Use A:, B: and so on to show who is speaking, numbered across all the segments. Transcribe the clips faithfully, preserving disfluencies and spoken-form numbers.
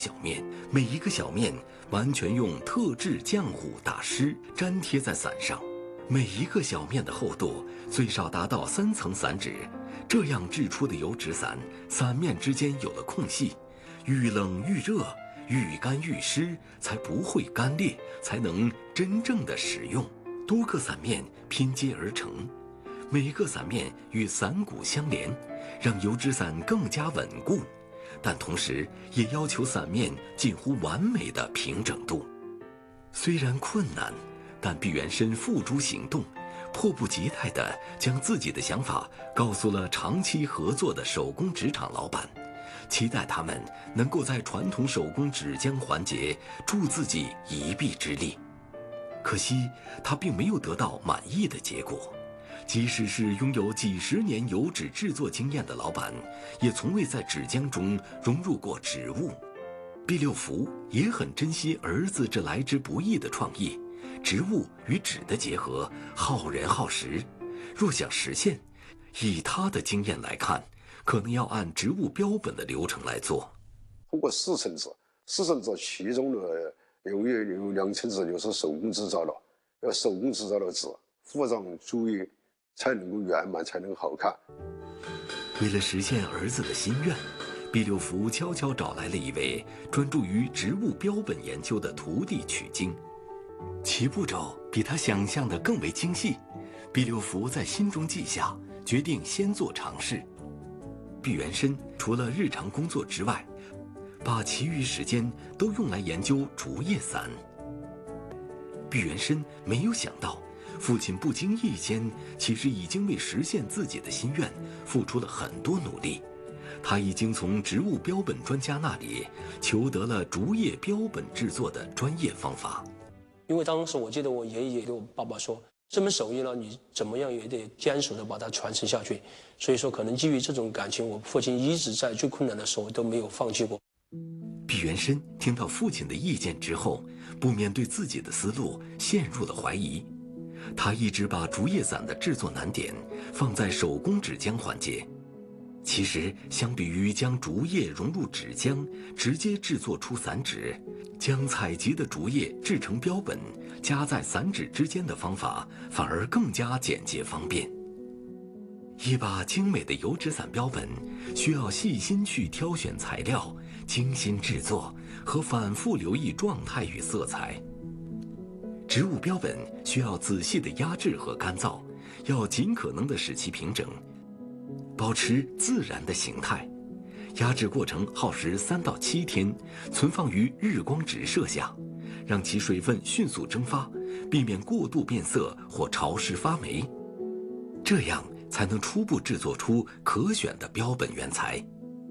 A: 小面，每一个小面完全用特制浆糊打湿，粘贴在伞上。每一个小面的厚度最少达到三层伞纸，这样制出的油纸伞，伞面之间有了空隙，遇冷遇热，遇干遇湿，才不会干裂，才能真正的使用。多个伞面拼接而成，每个伞面与伞骨相连，让油纸伞更加稳固。但同时也要求伞面近乎完美的平整度。虽然困难，但毕元申付诸行动，迫不及待地将自己的想法告诉了长期合作的手工纸厂老板，期待他们能够在传统手工纸浆环节助自己一臂之力。可惜他并没有得到满意的结果。即使是拥有几十年油纸制作经验的老板，也从未在纸浆中融入过纸物。毕六福也很珍惜儿子这来之不易的创意，植物与纸的结合耗人耗时，若想实现，以他的经验来看，可能要按植物标本的流程来做。
B: 通过四层纸，四层纸其中的有有两层纸就是手工制造的，要手工制造的纸附上注意才能够圆满，才能好看。
A: 为了实现儿子的心愿，毕六福悄悄找来了一位专注于植物标本研究的徒弟取经。其步骤比他想象的更为精细，毕六福在心中记下，决定先做尝试。毕元申除了日常工作之外，把其余时间都用来研究竹叶伞。毕元申没有想到，父亲不经意间其实已经为实现自己的心愿付出了很多努力。他已经从植物标本专家那里求得了竹叶标本制作的专业方法。
C: 因为当时我记得我爷爷对我爸爸说，这门手艺呢，你怎么样也得坚守的把它传承下去。所以说可能基于这种感情，我父亲一直在最困难的时候都没有放弃过。
A: 毕元申听到父亲的意见之后，不免对自己的思路陷入了怀疑。他一直把竹叶伞的制作难点放在手工纸浆环节。其实相比于将竹叶融入纸浆直接制作出伞纸，将采集的竹叶制成标本夹在伞纸之间的方法反而更加简洁方便。一把精美的油纸伞标本需要细心去挑选材料，精心制作和反复留意状态与色彩。植物标本需要仔细的压制和干燥，要尽可能的使其平整，保持自然的形态。压制过程耗时三到七天，存放于日光直射下，让其水分迅速蒸发，避免过度变色或潮湿发霉，这样才能初步制作出可选的标本原材。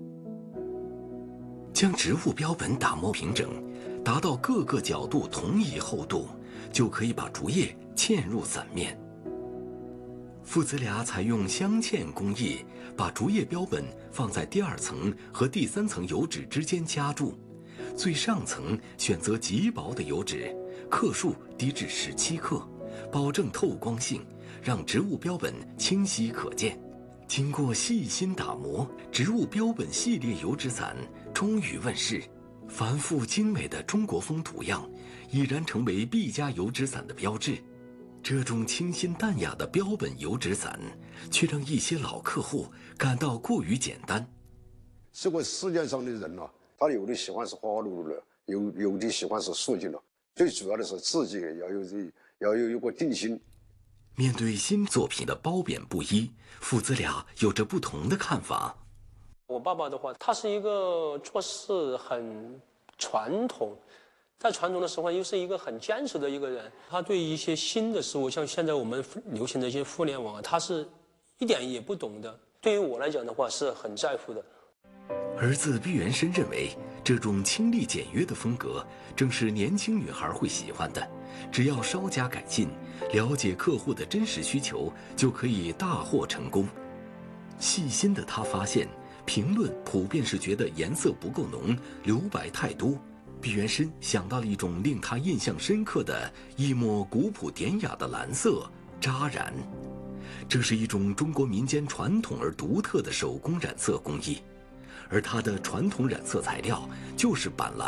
A: 将植物标本打磨平整，达到各个角度同一厚度，就可以把竹叶嵌入伞面。父子俩采用镶嵌工艺，把竹叶标本放在第二层和第三层油纸之间夹住，最上层选择极薄的油纸，克数低至十七克，保证透光性，让植物标本清晰可见。经过细心打磨，植物标本系列油纸伞终于问世。繁复精美的中国风图样已然成为毕家油纸伞的标志。这种清新淡雅的标本油纸伞，却让一些老客户感到过于简单。
B: 这个世界上的人啊，他有的喜欢是花花绿绿的，有有的喜欢是素净的。最主要的是自己要有这要有一个定心。
A: 面对新作品的褒贬不一，父子俩有着不同的看法。
C: 我爸爸的话，他是一个做事很传统，在传统的时候又是一个很坚持的一个人。他对一些新的事物，像现在我们流行的一些互联网，他是一点也不懂的。对于我来讲的话，是很在乎的。
A: 儿子毕元申认为，这种清丽简约的风格正是年轻女孩会喜欢的，只要稍加改进，了解客户的真实需求，就可以大获成功。细心的他发现，评论普遍是觉得颜色不够浓，留白太多。毕元申想到了一种令他印象深刻的一抹古朴典雅的蓝色扎染，这是一种中国民间传统而独特的手工染色工艺。 而它的传统染色材料就是板蓝。